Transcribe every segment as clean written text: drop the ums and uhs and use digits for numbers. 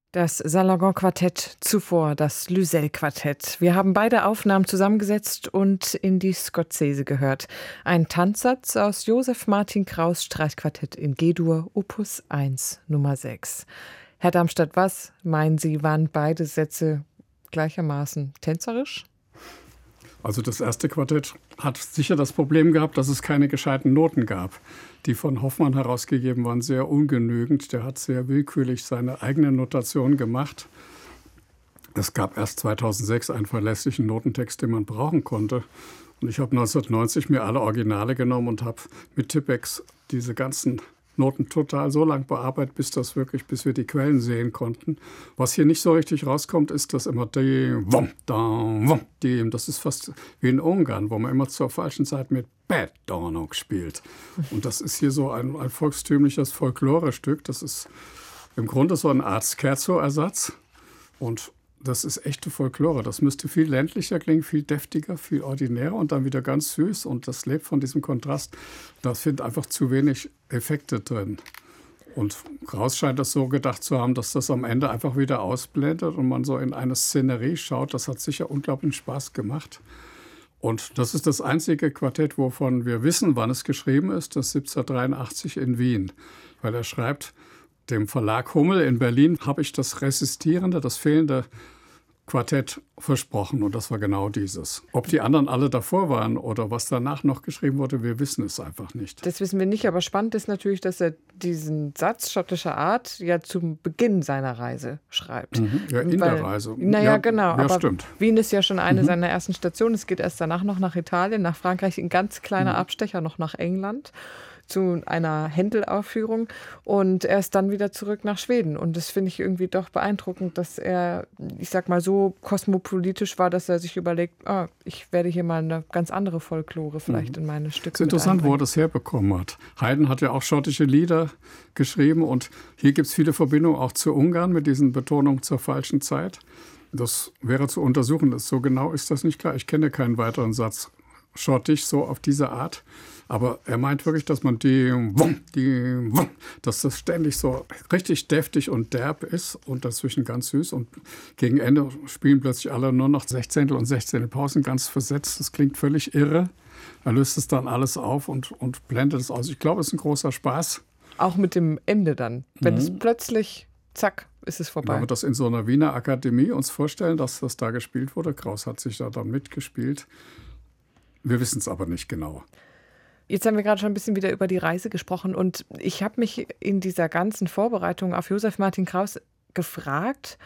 Das Salagon-Quartett, zuvor das Lysell-Quartett. Wir haben beide Aufnahmen zusammengesetzt und in die Scozzese gehört. Ein Tanzsatz aus Josef Martin Kraus' Streichquartett in G-Dur, Opus 1, Nummer 6. Herr Darmstadt, was meinen Sie, waren beide Sätze gleichermaßen tänzerisch? Also das erste Quartett hat sicher das Problem gehabt, dass es keine gescheiten Noten gab. Die von Hoffmann herausgegeben waren sehr ungenügend. Der hat sehr willkürlich seine eigene Notation gemacht. Es gab erst 2006 einen verlässlichen Notentext, den man brauchen konnte. Und ich habe 1990 mir alle Originale genommen und habe mit Tippex diese ganzen Noten total so lang bearbeitet, bis wir die Quellen sehen konnten. Was hier nicht so richtig rauskommt, ist, dass immer das ist fast wie in Ungarn, wo man immer zur falschen Zeit mit Betonung spielt. Und das ist hier so ein volkstümliches Folklorestück. Das ist im Grunde so eine Art Scherzo-Ersatz. Und das ist echte Folklore. Das müsste viel ländlicher klingen, viel deftiger, viel ordinärer und dann wieder ganz süß. Und das lebt von diesem Kontrast. Da sind einfach zu wenig Effekte drin. Und Kraus scheint das so gedacht zu haben, dass das am Ende einfach wieder ausblendet und man so in eine Szenerie schaut. Das hat sicher unglaublich Spaß gemacht. Und das ist das einzige Quartett, wovon wir wissen, wann es geschrieben ist, das 1783 in Wien. Weil er schreibt, dem Verlag Hummel in Berlin habe ich das resistierende, das fehlende Quartett versprochen. Und das war genau dieses. Ob die anderen alle davor waren oder was danach noch geschrieben wurde, wir wissen es einfach nicht. Das wissen wir nicht, aber spannend ist natürlich, dass er diesen Satz schottischer Art ja zum Beginn seiner Reise schreibt. Ja, in der Reise. Naja, ja, genau. Ja, aber stimmt. Wien ist ja schon eine seiner ersten Stationen. Es geht erst danach noch nach Italien, nach Frankreich, ein ganz kleiner Abstecher noch nach England zu einer Händel-Aufführung und erst dann wieder zurück nach Schweden. Und das finde ich irgendwie doch beeindruckend, dass er, ich sag mal, so kosmopolitisch war, dass er sich überlegt, ich werde hier mal eine ganz andere Folklore vielleicht in meine Stücke. Es ist interessant, wo er das herbekommen hat. Haydn hat ja auch schottische Lieder geschrieben und hier gibt es viele Verbindungen auch zu Ungarn mit diesen Betonungen zur falschen Zeit. Das wäre zu untersuchen. So genau ist das nicht klar. Ich kenne keinen weiteren Satz schottisch so auf diese Art. Aber er meint wirklich, dass man dass das ständig so richtig deftig und derb ist und dazwischen ganz süß. Und gegen Ende spielen plötzlich alle nur noch Sechzehntel und Sechzehntel Pausen, ganz versetzt. Das klingt völlig irre. Er löst es dann alles auf und blendet es aus. Ich glaube, es ist ein großer Spaß. Auch mit dem Ende dann. Wenn es plötzlich, zack, ist es vorbei. Wenn wir das in so einer Wiener Akademie uns vorstellen, dass das da gespielt wurde. Kraus hat sich da dann mitgespielt. Wir wissen es aber nicht genau. Jetzt haben wir gerade schon ein bisschen wieder über die Reise gesprochen und ich habe mich in dieser ganzen Vorbereitung auf Josef Martin Kraus gefragt,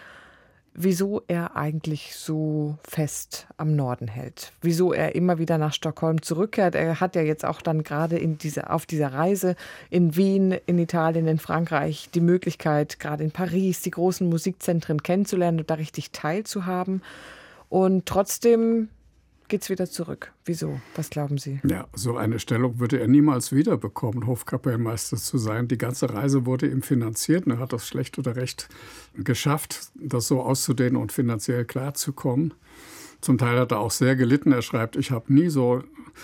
wieso er eigentlich so fest am Norden hält. Wieso er immer wieder nach Stockholm zurückkehrt. Er hat ja jetzt auch dann gerade auf dieser Reise in Wien, in Italien, in Frankreich die Möglichkeit, gerade in Paris, die großen Musikzentren kennenzulernen und da richtig teilzuhaben. Und trotzdem geht's wieder zurück. Wieso? Was glauben Sie? Ja, so eine Stellung würde er niemals wiederbekommen, Hofkapellmeister zu sein. Die ganze Reise wurde ihm finanziert und er hat das schlecht oder recht geschafft, das so auszudehnen und finanziell klarzukommen. Zum Teil hat er auch sehr gelitten. Er schreibt, ich habe nie so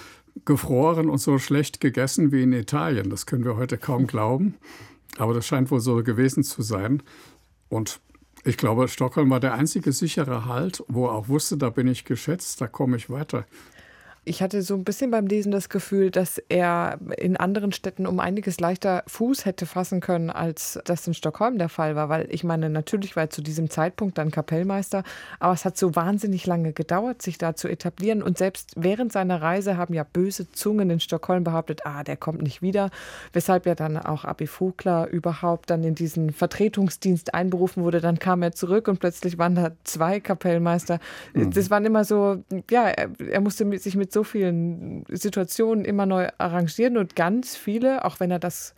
gefroren und so schlecht gegessen wie in Italien. Das können wir heute kaum glauben, aber das scheint wohl so gewesen zu sein. Und ich glaube, Stockholm war der einzige sichere Halt, wo er auch wusste, da bin ich geschätzt, da komme ich weiter. Ich hatte so ein bisschen beim Lesen das Gefühl, dass er in anderen Städten um einiges leichter Fuß hätte fassen können, als das in Stockholm der Fall war. Weil ich meine, natürlich war er zu diesem Zeitpunkt dann Kapellmeister, aber es hat so wahnsinnig lange gedauert, sich da zu etablieren. Und selbst während seiner Reise haben ja böse Zungen in Stockholm behauptet, der kommt nicht wieder. Weshalb ja dann auch Abi Vogler überhaupt dann in diesen Vertretungsdienst einberufen wurde. Dann kam er zurück und plötzlich waren da 2 Kapellmeister. Das waren immer so, ja, er musste sich mit so vielen Situationen immer neu arrangieren und ganz viele, auch wenn er das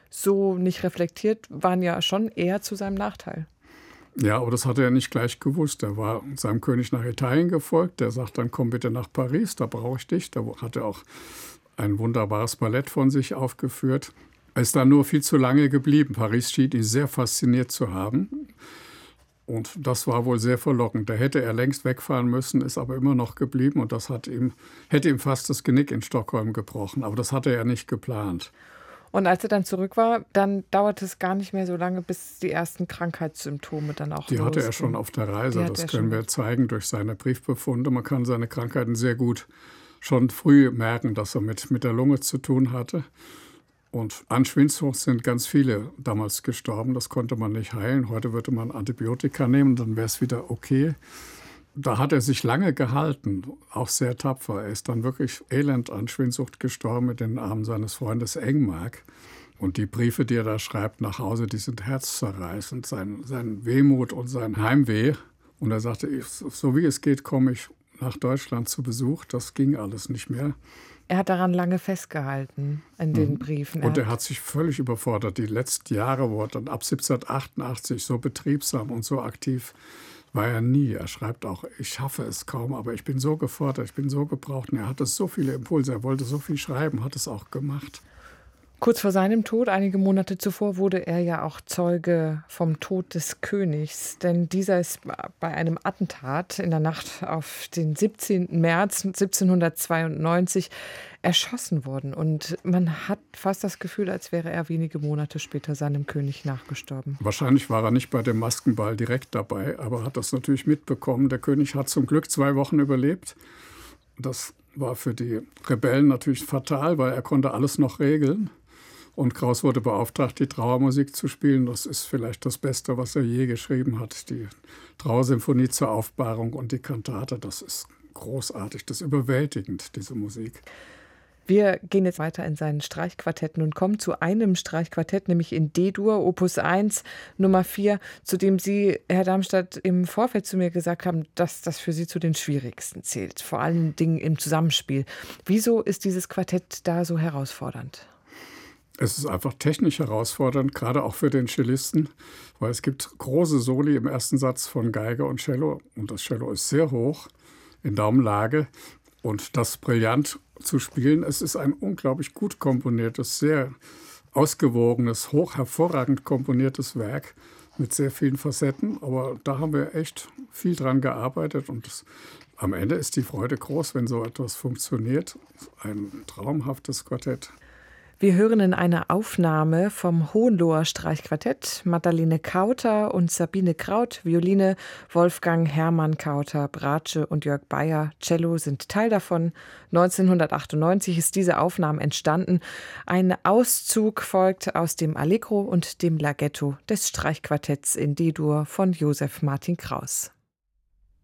so nicht reflektiert, waren ja schon eher zu seinem Nachteil. Ja, aber das hat er nicht gleich gewusst. Er war seinem König nach Italien gefolgt. Der sagt, dann komm bitte nach Paris, da brauche ich dich. Da hat er auch ein wunderbares Ballett von sich aufgeführt. Er ist da nur viel zu lange geblieben. Paris schien ihn sehr fasziniert zu haben. Und das war wohl sehr verlockend. Da hätte er längst wegfahren müssen, ist aber immer noch geblieben. Und das hätte ihm fast das Genick in Stockholm gebrochen. Aber das hatte er nicht geplant. Und als er dann zurück war, dann dauerte es gar nicht mehr so lange, bis die ersten Krankheitssymptome dann auch Die hatte er schon auf der Reise. Das können wir zeigen durch seine Briefbefunde. Man kann seine Krankheiten sehr gut schon früh merken, dass er mit der Lunge zu tun hatte. Und an Schwindsucht sind ganz viele damals gestorben. Das konnte man nicht heilen. Heute würde man Antibiotika nehmen, dann wäre es wieder okay. Da hat er sich lange gehalten, auch sehr tapfer. Er ist dann wirklich elend an Schwindsucht gestorben mit den Armen seines Freundes Engmark. Und die Briefe, die er da schreibt nach Hause, die sind herzzerreißend. Sein Wehmut und sein Heimweh. Und er sagte, so wie es geht, komme ich nach Deutschland zu Besuch. Das ging alles nicht mehr. Er hat daran lange festgehalten, in den Briefen. Und er hat sich völlig überfordert. Die letzten Jahre, wo er dann ab 1788 so betriebsam und so aktiv war er nie. Er schreibt auch, ich schaffe es kaum, aber ich bin so gefordert, ich bin so gebraucht. Und er hatte so viele Impulse, er wollte so viel schreiben, hat es auch gemacht. Kurz vor seinem Tod, einige Monate zuvor, wurde er ja auch Zeuge vom Tod des Königs. Denn dieser ist bei einem Attentat in der Nacht auf den 17. März 1792 erschossen worden. Und man hat fast das Gefühl, als wäre er wenige Monate später seinem König nachgestorben. Wahrscheinlich war er nicht bei dem Maskenball direkt dabei, aber hat das natürlich mitbekommen. Der König hat zum Glück 2 Wochen überlebt. Das war für die Rebellen natürlich fatal, weil er konnte alles noch regeln. Und Krauss wurde beauftragt, die Trauermusik zu spielen. Das ist vielleicht das Beste, was er je geschrieben hat. Die Trauersymphonie zur Aufbahrung und die Kantate, das ist großartig, das ist überwältigend, diese Musik. Wir gehen jetzt weiter in seinen Streichquartetten und kommen zu einem Streichquartett, nämlich in D-Dur, Opus 1, Nummer 4, zu dem Sie, Herr Darmstadt, im Vorfeld zu mir gesagt haben, dass das für Sie zu den schwierigsten zählt, vor allen Dingen im Zusammenspiel. Wieso ist dieses Quartett da so herausfordernd? Es ist einfach technisch herausfordernd, gerade auch für den Cellisten, weil es gibt große Soli im ersten Satz von Geige und Cello. Und das Cello ist sehr hoch in Daumenlage. Und das brillant zu spielen, es ist ein unglaublich gut komponiertes, sehr ausgewogenes, hervorragend komponiertes Werk mit sehr vielen Facetten. Aber da haben wir echt viel dran gearbeitet. Und am Ende ist die Freude groß, wenn so etwas funktioniert. Ein traumhaftes Quartett. Wir hören in einer Aufnahme vom Hohenloher Streichquartett Magdalene Kauter und Sabine Kraut, Violine, Wolfgang Hermann Kauter, Bratsche und Jörg Bayer, Cello sind Teil davon. 1998 ist diese Aufnahme entstanden. Ein Auszug folgt aus dem Allegro und dem Larghetto des Streichquartetts in D-Dur von Josef Martin Krauss.